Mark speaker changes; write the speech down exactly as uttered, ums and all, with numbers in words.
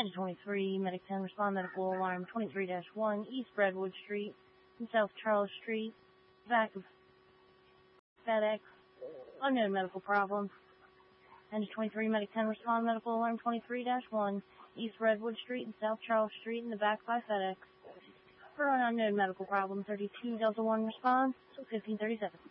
Speaker 1: ten twenty-three, Medic ten, respond medical alarm twenty-three dash one, East Redwood Street and South Charles Street, back of FedEx, unknown medical problem. ten twenty-three, Medic ten, respond medical alarm twenty-three dash one, East Redwood Street and South Charles Street in the back by FedEx. For an unknown medical problem, thirty-two Delta one response, fifteen thirty-seven.